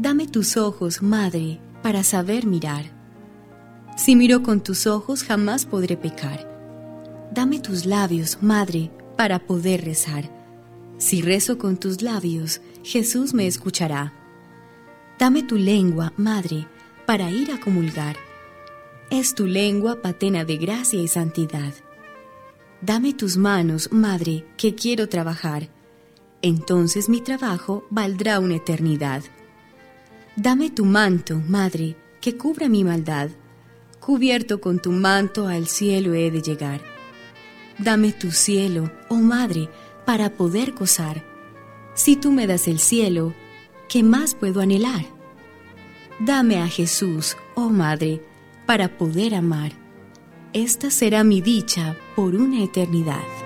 Dame tus ojos, Madre, para saber mirar. Si miro con tus ojos jamás podré pecar. Dame tus labios, Madre, para poder rezar. Si rezo con tus labios, Jesús me escuchará. Dame tu lengua, Madre, para ir a comulgar. Es tu lengua patena de gracia y santidad. Dame tus manos, Madre, que quiero trabajar. Entonces mi trabajo valdrá una eternidad. Dame tu manto, Madre, que cubra mi maldad. Cubierto con tu manto al cielo he de llegar. Dame tu cielo, oh Madre, para poder gozar. Si tú me das el cielo, ¿qué más puedo anhelar? Dame a Jesús, oh Madre, para poder amar. Esta será mi dicha por una eternidad.